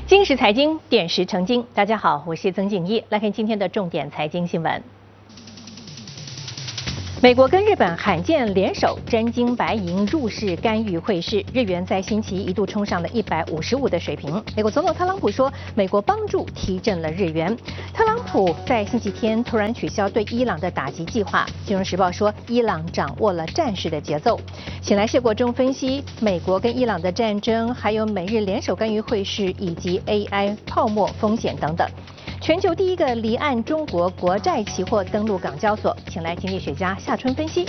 今时财经，点石成金。大家好，我是曾静一，来看今天的重点财经新闻。美国跟日本罕见联手，真金白银入市干预汇市，日元在星期一度冲上了155的水平。美国总统特朗普说，美国帮助提振了日元。特朗普在星期天突然取消对伊朗的打击计划。金融时报说，伊朗掌握了战事的节奏。请来谢国忠分析美国跟伊朗的战争，还有美日联手干预汇市以及 AI 泡沫风险等等。全球第一个离岸中国国债期货登陆港交所，请来经济学家夏春分析。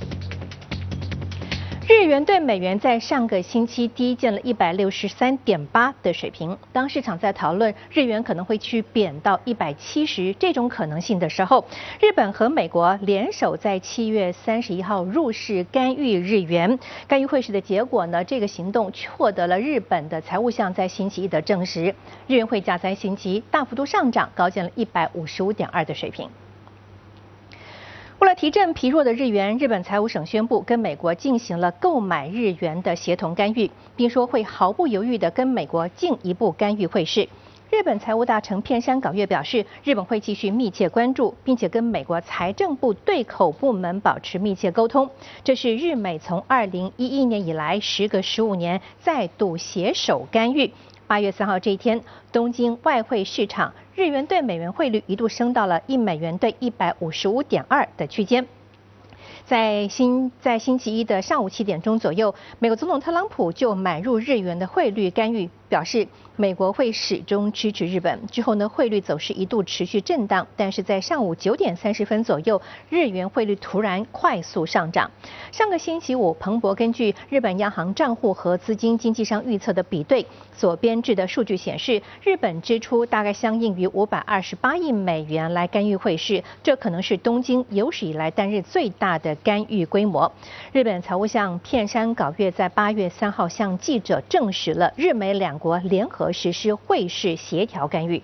日元对美元在上个星期低见了163.8的水平。当市场在讨论日元可能会去贬到170这种可能性的时候，日本和美国联手在7月31号入市干预日元。干预汇市的结果呢，这个行动获得了日本的财务相在星期一的证实。日元汇价在星期一大幅度上涨，高见了155.2的水平。为了提振疲弱的日元，日本财务省宣布跟美国进行了购买日元的协同干预，并说会毫不犹豫地跟美国进一步干预汇市。日本财务大臣片山港月表示，日本会继续密切关注，并且跟美国财政部对口部门保持密切沟通。这是日美从2011年以来时隔15年再度携手干预。8月3号这一天，东京外汇市场日元对美元汇率一度升到了1美元兑155.2的区间。在星期一的上午7点钟左右，美国总统特朗普就买入日元的汇率干预，表示美国会始终支持日本。之后呢，汇率走势一度持续震荡，但是在上午9点30分左右，日元汇率突然快速上涨。上个星期五，彭博根据日本央行账户和资金经纪商预测的比对所编制的数据显示，日本支出大概相应于528亿美元来干预汇市，这可能是东京有史以来单日最大的干预规模。日本财务相片山稿月在8月3号向记者证实了日美两国联合实施汇市协调干预。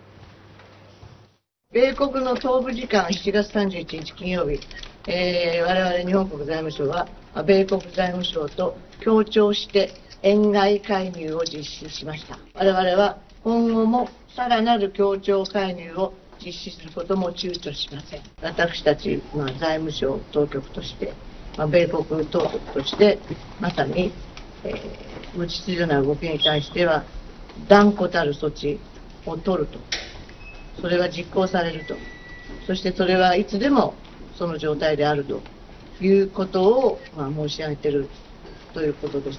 米国の東部時間7月31日金曜日、我々日本国財務省は米国財務省と協調して円買い介入を実施しました。我々は今後もさらなる協調介入を実施することも躊躇しません。私たち、財務省当局として、米国当局としてまさに、無秩序な動きに対しては断固たる措置を取ると、それが実行されると、そしてそれはいつでもその状態であるということを、申し上げているということです。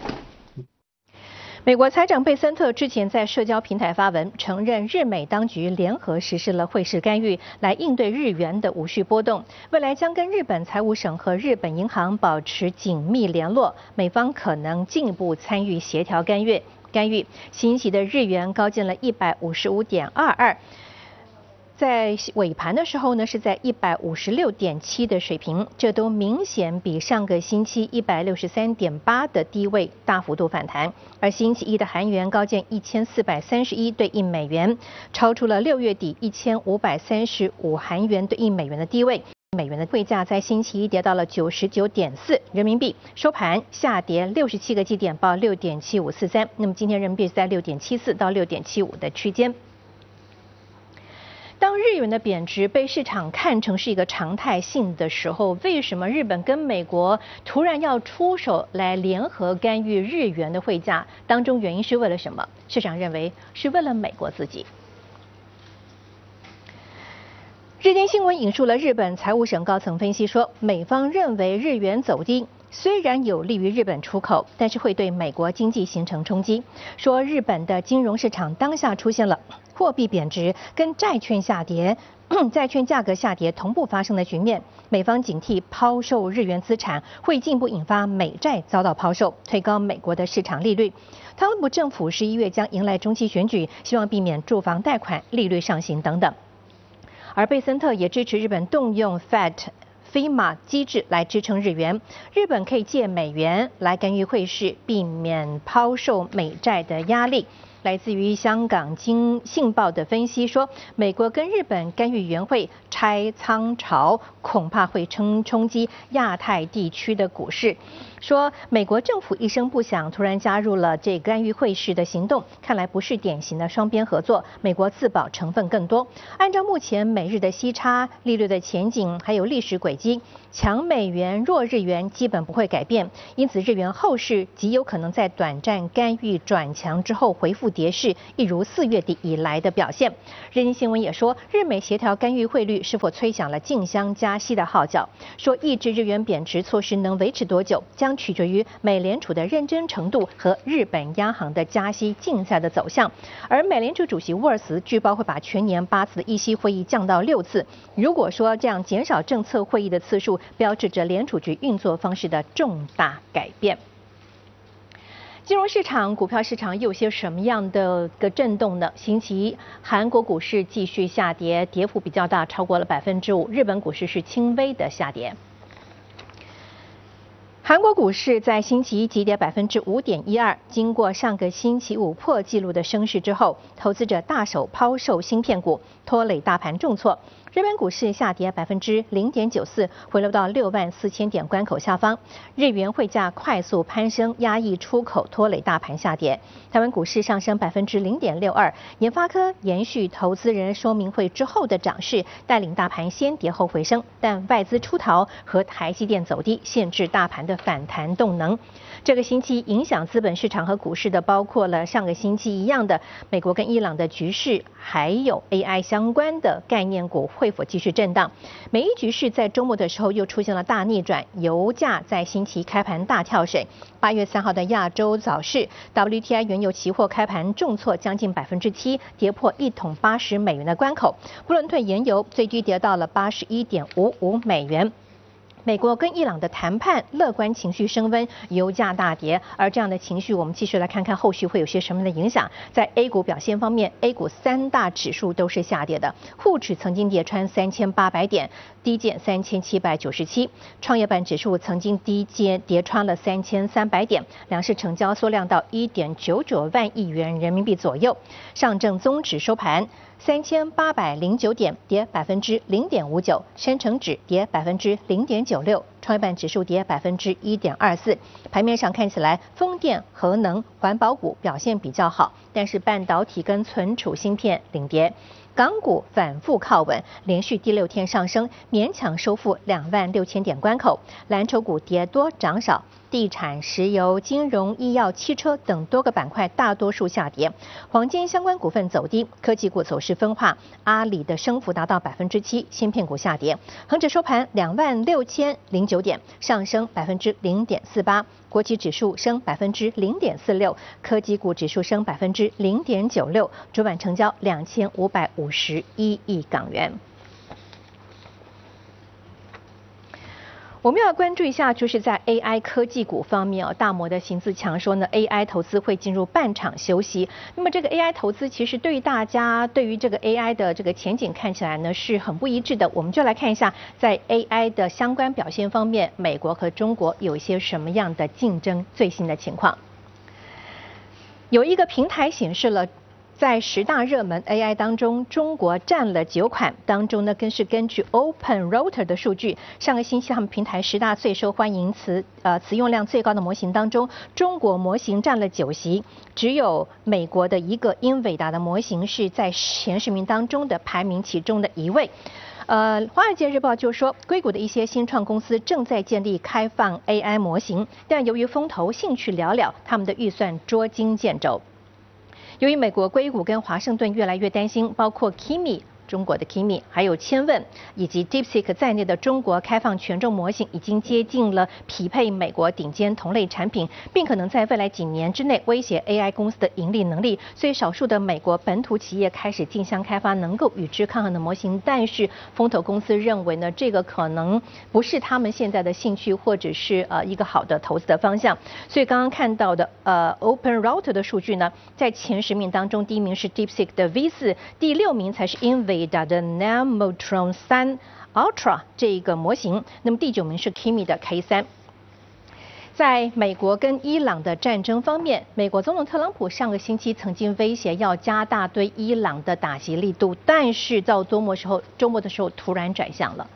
美国财长贝森特之前在社交平台发文，承认日美当局联合实施了汇市干预，来应对日元的无序波动。未来将跟日本财务省和日本银行保持紧密联络，美方可能进一步参与协调干预。星期的日元高见了155.22。在尾盘的时候呢，是在156.7的水平，这都明显比上个星期163.8的低位大幅度反弹。而星期一的韩元高见1431对1美元，超出了6月底1535韩元对1美元的低位。美元的汇价在星期一跌到了99.4人民币，收盘下跌67个基点，报6.7543。那么今天人民币是在6.74到6.75的区间。当日元的贬值被市场看成是一个常态性的时候，为什么日本跟美国突然要出手来联合干预日元的汇价？当中原因是为了什么？市场认为是为了美国自己。日经新闻引述了日本财务省高层分析说，美方认为日元走低虽然有利于日本出口，但是会对美国经济形成冲击。说日本的金融市场当下出现了货币贬值跟债券下跌、债券价格下跌同步发生的局面，美方警惕抛售日元资产会进一步引发美债遭到抛售，推高美国的市场利率。特朗普政府11月将迎来中期选举，希望避免住房贷款利率上行等等。而贝森特也支持日本动用 FEMA 机制来支撑日元，日本可以借美元来干预汇市，避免抛售美债的压力。 来自于香港《信报》的分析说，美国跟日本干预援会拆仓潮，恐怕会冲击亚太地区的股市。说美国政府一声不响，突然加入了这干预汇市的行动，看来不是典型的双边合作，美国自保成分更多。按照目前美日的息差、利率的前景，还有历史轨迹，强美元弱日元基本不会改变，因此日元后市极有可能在短暂干预转强之后回复跌势，一如4月底以来的表现。日经新闻也说，日美协调干预汇率是否吹响了竞相加息的号角，说抑制日元贬值措施能维持多久，将取决于美联储的认真程度和日本央行的加息竞赛的走向。而美联储主席沃尔茨据报会把全年8次的议息会议降到6次。如果说这样减少政策会议的次数，标志着联储局运作方式的重大改变。金融市场、股票市场又有些什么样的个震动呢？星期一，韩国股市继续下跌，跌幅比较大，超过了5%。日本股市是轻微的下跌。韩国股市在星期一急跌5.12%，经过上个星期五破纪录的升势之后，投资者大手抛售芯片股，拖累大盘重挫。日本股市下跌0.94%，回落到64000点关口下方。日元汇价快速攀升，压抑出口，拖累大盘下跌。台湾股市上升0.62%，研发科延续投资人说明会之后的涨势，带领大盘先跌后回升，但外资出逃和台积电走低，限制大盘的反弹动能。这个星期影响资本市场和股市的，包括了上个星期一样的美国跟伊朗的局势，还有 AI 相关的概念股会否继续震荡。美伊局势在周末的时候又出现了大逆转，油价在星期开盘大跳水。8月3号的亚洲早市 ，WTI 原油期货开盘重挫将近7%，跌破1桶80美元的关口。布伦特原油最低跌到了81.55美元。美国跟伊朗的谈判乐观情绪升温，油价大跌。而这样的情绪，我们继续来看看后续会有些什么样的影响。在 A 股表现方面 ，A 股3大指数都是下跌的，沪指曾经跌穿3800点，低见3797；创业板指数曾经跌穿了3300点，两市成交缩量到1.99万亿元人民币左右。上证综指收盘3809点，跌0.59%；深成指跌0.96%，创业板指数跌1.24%。盘面上看起来，风电、核能、环保股表现比较好，但是半导体跟存储芯片领跌。港股反复靠稳，连续第6天上升，勉强收复26000点关口。蓝筹股跌多涨少，地产、石油、金融、医药、汽车等多个板块大多数下跌。黄金相关股份走低，科技股走势分化，阿里的升幅达到7%，芯片股下跌。恒指收盘26009点，上升0.48%。国企指数升0.46%，科技股指数升0.96%，主板成交2551亿港元。我们要关注一下，就是在 AI 科技股方面哦，大摩的邢自强说呢 ，AI 投资会进入半场休息。那么这个 AI 投资其实对于大家对于这个 AI 的这个前景看起来呢是很不一致的。我们就来看一下，在 AI 的相关表现方面，美国和中国有一些什么样的竞争最新的情况。有一个平台显示了，在10大热门 AI 当中，中国占了9款，当中呢更是根据 OpenRouter 的数据，上个星期他们平台10大最受欢迎词用量最高的模型当中，中国模型占了9席，只有美国的一个英伟达的模型是在前10名当中的排名其中的1位。华尔街日报就说，硅谷的一些新创公司正在建立开放 AI 模型，但由于风投兴趣寥寥，他们的预算捉襟见肘。由于美国硅谷跟华盛顿越来越担心，包括 Kimi 中国的 Kimi， 还有千问以及 DeepSeek 在内的中国开放权重模型已经接近了匹配美国顶尖同类产品，并可能在未来几年之内威胁 AI 公司的盈利能力。所以少数的美国本土企业开始竞相开发能够与之抗衡的模型，但是风投公司认为呢，这个可能不是他们现在的兴趣或者是一个好的投资的方向。所以刚刚看到的OpenRouter 的数据呢，在前10名当中，第1名是 DeepSeek 的 V4， 第6名才是英伟达的 Nemotron 3 Ultra 这个模型，那么第9名是 Kimi 的 K3。 在美国跟伊朗的战争方面，美国总统特朗普上个星期曾经威胁要加大对伊朗的打击力度，但是到周末的时候突然转向了。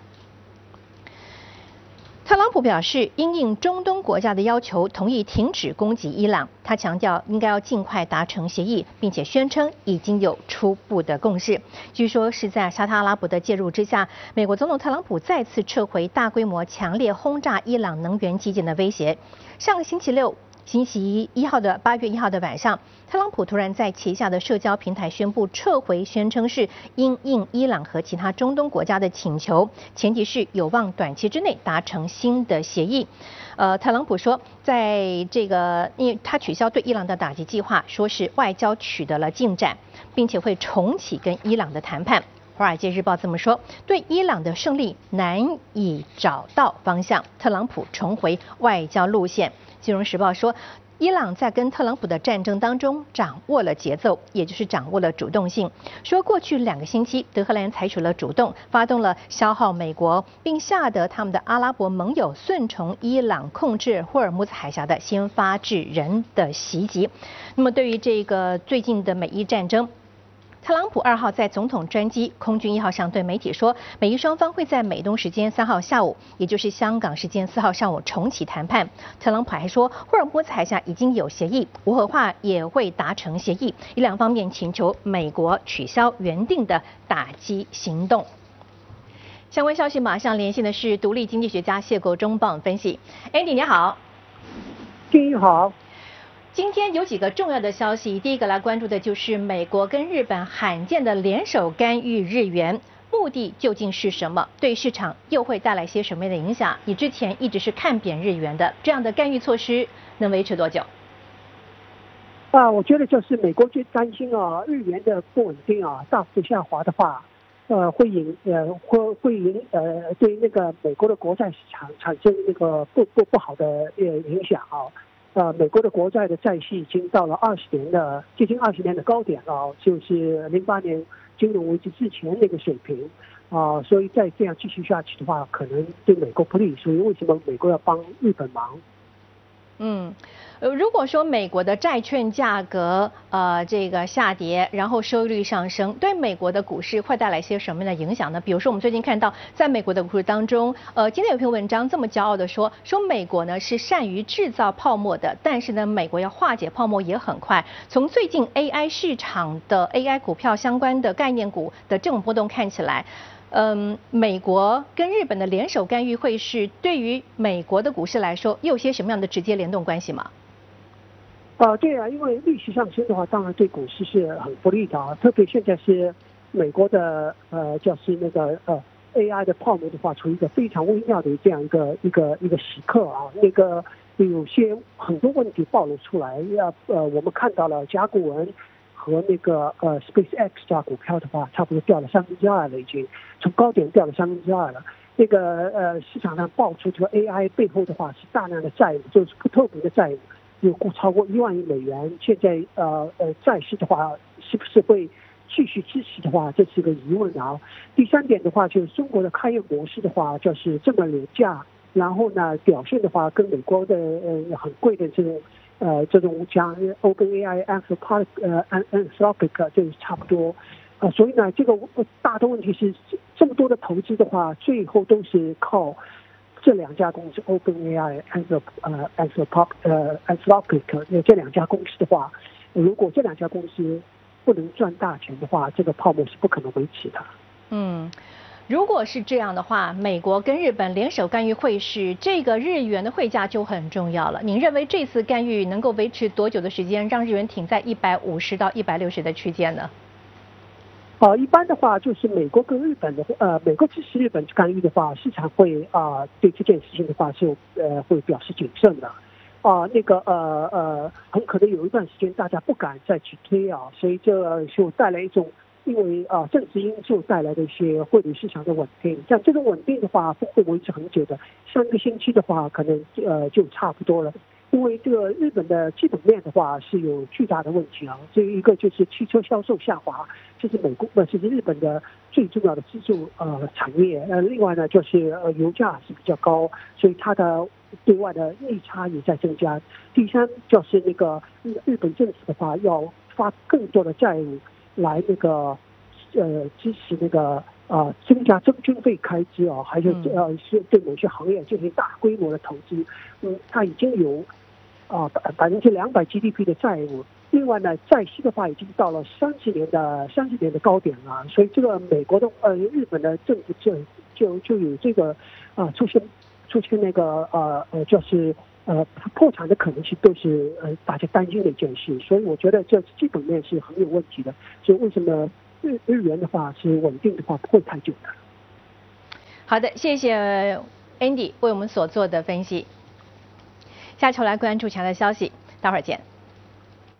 特朗普表示，因应中东国家的要求，同意停止攻击伊朗。他强调应该要尽快达成协议，并且宣称已经有初步的共识。据说是在沙特阿拉伯的介入之下，美国总统特朗普再次撤回大规模强烈轰炸伊朗能源基建的威胁。上个星期六。8月1号的晚上，特朗普突然在旗下的社交平台宣布撤回，宣称是因应伊朗和其他中东国家的请求，前提是有望短期之内达成新的协议。特朗普说，在这个，因为他取消对伊朗的打击计划，说是外交取得了进展，并且会重启跟伊朗的谈判。华尔街日报这么说，对伊朗的胜利难以找到方向，特朗普重回外交路线。金融时报说，伊朗在跟特朗普的战争当中掌握了节奏，也就是掌握了主动性。说过去2个星期，德黑兰采取了主动，发动了消耗美国，并吓得他们的阿拉伯盟友顺从伊朗控制霍尔木兹海峡的先发制人的袭击。那么对于这个最近的美伊战争，特朗普2号在总统专机空军1号上对媒体说，美伊双方会在美东时间3号下午，也就是香港时间4号上午重启谈判。特朗普还说，霍尔木兹海峡已经有协议，无核化也会达成协议，伊朗方面请求美国取消原定的打击行动。相关消息马上连线的是独立经济学家谢国忠帮我们分析。Andy 你好。 你好。 今天有几个重要的消息，第一个来关注的就是美国跟日本罕见的联手干预日元，目的究竟是什么？对市场又会带来些什么样的影响？你之前一直是看扁日元的，这样的干预措施能维持多久？ 我觉得就是美国最担心日元的不稳定大幅下滑的话，会对那个美国的国债市场产生那个不好的影响美国的国债的债息已经到了接近20年的高点了，就是08年金融危机之前那个水平所以再这样继续下去的话，可能对美国不利。所以为什么美国要帮日本忙？ 如果说美国的债券价格这个下跌，然后收益率上升，对美国的股市会带来些什么样的影响呢？比如说我们最近看到，在美国的股市当中，今天有篇文章这么骄傲的说美国呢是善于制造泡沫的，但是呢美国要化解泡沫也很快。从最近 AI 市场的 AI 股票相关的概念股的这种波动看起来。美国跟日本的联手干预会是对于美国的股市来说，又有些什么样的直接联动关系吗？ 对因为利息上升的话，当然对股市是很不利的特别现在是美国的就是那个AI 的泡沫的话，处于一个非常微妙的这样一个时刻那个有些很多问题暴露出来我们看到了甲骨文和那个SpaceX 这股票的话，差不多掉了2/3了，已经从高点掉了2/3了。那个市场上爆出这个 AI 背后的话是大量的债务，就是不透明的债务，有超过1万亿美元。现在债市的话，是不是会继续支持的话，这是个疑问第三点的话，就是中国的开业模式的话，就是这么廉价，然后呢表现的话跟美国的很贵的这种像 OpenAI、Anthropic 就是差不多所以呢，这个大的问题是这么多的投资的话，最后都是靠这2家公司 OpenAI、Anthropic 这2家公司的话，如果这2家公司不能赚大钱的话，这个泡沫是不可能维持的。 如果是这样的话，美国跟日本联手干预汇市，这个日元的汇价就很重要了。您认为这次干预能够维持多久的时间，让日元挺在150到160的区间呢？ 一般的话，就是美国跟日本的美国支持日本干预的话，市场会对这件事情的话是会表示谨慎的。很可能有一段时间大家不敢再去推所以这就带来一种。因为政治因素带来的一些汇率市场的稳定，像这种稳定的话不会维持很久的，3个星期的话可能就差不多了。因为这个日本的基本面的话是有巨大的问题这一个就是汽车销售下滑，这是这是日本的最重要的支柱产业。另外呢就是油价是比较高，所以它的对外的逆差也在增加。第三就是那个日本政府的话要发更多的债务来那个支持那个增加军费开支啊，还是是对某些行业进行大规模的投资。它已经有200% GDP 的债务。另外呢，债息的话已经到了30年的高点了，所以这个美国的日本的政府就有这个出现那个就是破产的可能性，都是大家担心的一件事。所以我觉得这基本面是很有问题的。所以为什么日元的话是稳定的话不会太久的。 好的，谢谢 Andy 为我们所做的分析。下球来关注其他的消息，待会儿见。